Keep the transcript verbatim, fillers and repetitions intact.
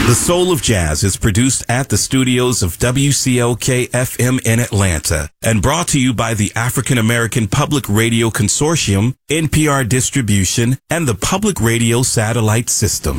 The Soul of Jazz is produced at the studios of W C L K F M in Atlanta and brought to you by the African American Public Radio Consortium, N P R Distribution, and the Public Radio Satellite System.